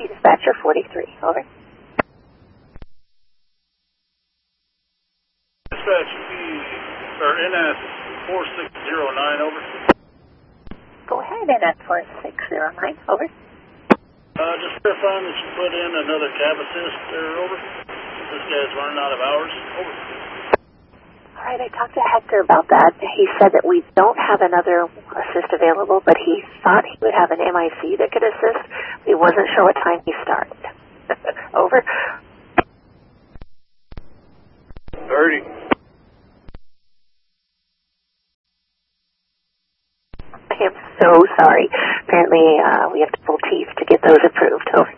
Dispatcher 43, over. Dispatch NS 4609, over. Go ahead, NS 4609, over. Just verifying that you put in another cab assist there, over. This guy's running out of hours, over. All right, I talked to Hector about that. He said that we don't have another assist available, but he thought he would have an MIC that could assist. He wasn't sure what time he started. Over. 30. I am so sorry. Apparently, we have to pull teeth to get those approved. Over.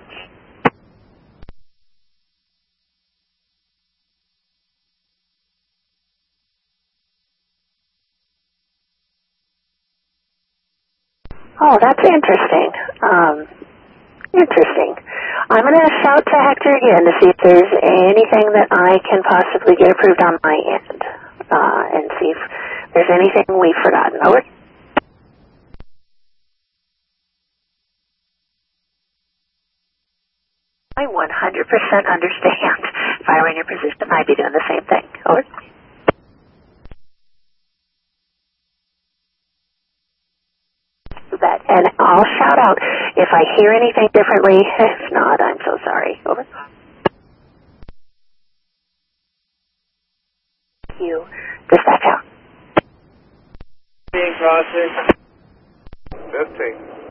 Oh, that's interesting. Interesting. I'm going to shout to Hector again to see if there's anything that I can possibly get approved on my end, and see if there's anything we've forgotten. Over. I 100% understand. If I were in your position, I'd be doing the same thing. Over. That, and I'll shout out if I hear anything differently. If not, I'm so sorry. Over. You dispatch out. Being processed. 15.